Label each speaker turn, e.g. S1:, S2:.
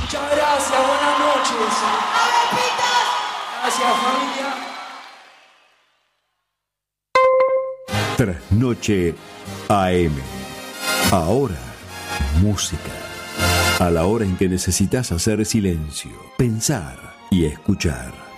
S1: Muchas gracias, buenas noches. Gracias, familia.
S2: Trasnoche AM. Ahora, música. A la hora en que necesitas hacer silencio, pensar y escuchar.